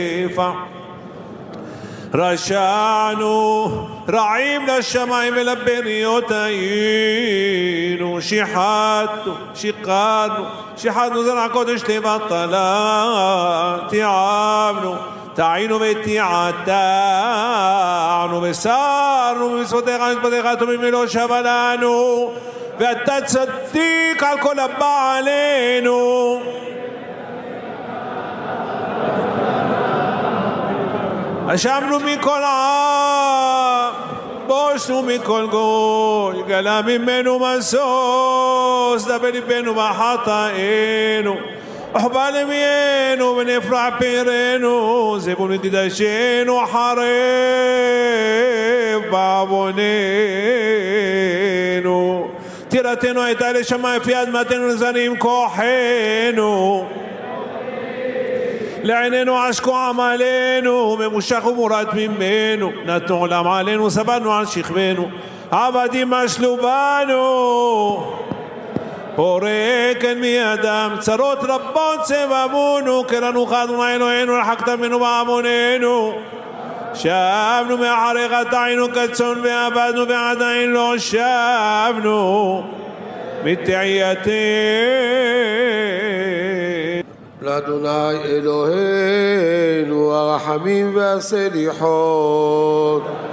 רשענו רעים לשמיים ולבריות היינו, שיחדנו זרע קודש לבטלה, תיעבנו טעינו ותיעתענו וסרנו במצוותיך ומשפטיך הטובים ולא שבה לנו, ואתה צדיק על כל הבא עלינו. אשמנו מכל עם, בושנו מכל גוי, גלה ממנו משוש, דבר ליבנו בחטאינו, אוחבא למיינו ונפרע פירנו, זבון ותדשנו חרב בעווננו. תירתנו הייתה לשמיים, לפי אדמתנו נזרים כוחנו, לעינינו עשקו עמלנו, ממושך ומורד ממנו, נתנו עולם עלינו, סבנו על שכבנו, עבדים משלו בנו, פורקן מידם, צרות רבות סבבונו, קראנו חדנו אלוהינו, רחקת ממנו בעווננו, שבנו מאחריך טעינו כצאן ועבדנו ועדיין לא שבנו מתעייתנו. לאדוני אלוהינו הרחמים והסליחות,